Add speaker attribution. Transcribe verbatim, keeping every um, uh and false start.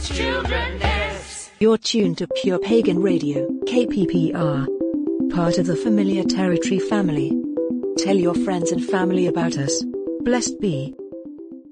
Speaker 1: children dance.
Speaker 2: You're tuned to Pure Pagan Radio, K P P R. Part of the Familiar Territory family. Tell your friends and family about us. Blessed be.